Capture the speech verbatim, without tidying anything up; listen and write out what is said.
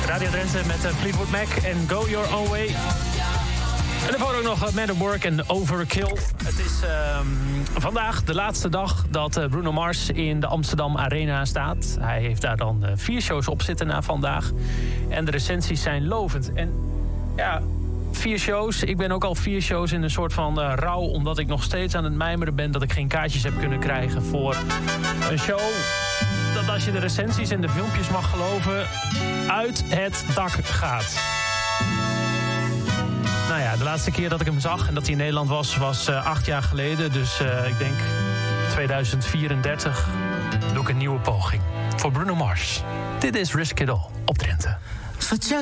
Radio Drenthe met uh, Fleetwood Mac en Go Your Own Way. En daarvoor ook nog uh, Man at Work en Overkill. Het is uh, vandaag de laatste dag dat uh, Bruno Mars in de Amsterdam Arena staat. Hij heeft daar dan uh, vier shows op zitten na vandaag. En de recensies zijn lovend. En ja, vier shows. Ik ben ook al vier shows in een soort van uh, rouw... omdat ik nog steeds aan het mijmeren ben... dat ik geen kaartjes heb kunnen krijgen voor een show... dat als je de recensies en de filmpjes mag geloven... uit het dak gaat. Nou ja, de laatste keer dat ik hem zag en dat hij in Nederland was... was uh, acht jaar geleden. Dus uh, ik denk tweeduizend vierendertig doe ik een nieuwe poging. Voor Bruno Mars. Dit is Risk It All op Drenthe. So just